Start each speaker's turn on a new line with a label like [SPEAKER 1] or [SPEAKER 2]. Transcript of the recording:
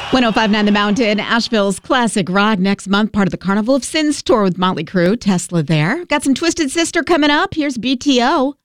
[SPEAKER 1] 1059 The Mountain, Asheville's classic rock next month, part of the Carnival of Sins tour with Motley Crue, Tesla there. Got some Twisted Sister coming up. Here's BTO.